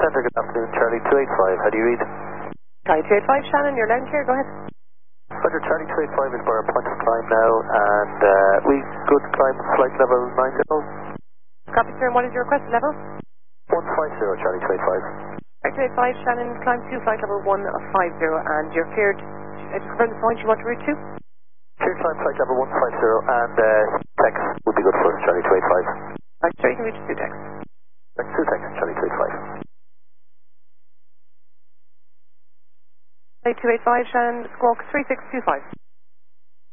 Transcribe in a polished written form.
Centre, good afternoon, Charlie 285, how do you read? Charlie 285, Shannon, you're loud and clear, go ahead. Roger, Charlie 285 is for a point of climb now, and we good climb flight level 90. Copy, sir, and what is your request level? 150, Charlie 285. Charlie 285, Shannon, climb to flight level 150, and you're cleared to confirm the point you want to route to? Clear climb flight level 150, and text would be good for us, Charlie 285. Right, sir, you can reach 2 text. Right, 2 text, Charlie 285. Charlie 285, Shannon, squawk 3625.